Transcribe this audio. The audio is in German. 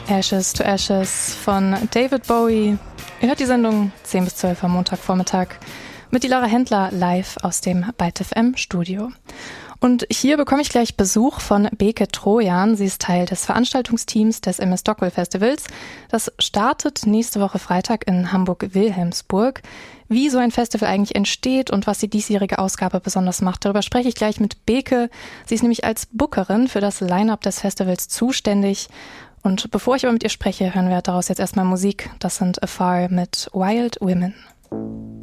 Ashes to Ashes von David Bowie. Ihr hört die Sendung 10 bis 12 am Montagvormittag mit die Laura Händler live aus dem Byte FM Studio. Und hier bekomme ich gleich Besuch von Beke Trojan. Sie ist Teil des Veranstaltungsteams des MS Stockwell Festivals. Das startet nächste Woche Freitag in Hamburg-Wilhelmsburg. Wie so ein Festival eigentlich entsteht und was die diesjährige Ausgabe besonders macht, darüber spreche ich gleich mit Beke. Sie ist nämlich als Bookerin für das Line-Up des Festivals zuständig. Und bevor ich aber mit ihr spreche, hören wir daraus jetzt erstmal Musik. Das sind Afar mit Wild Women.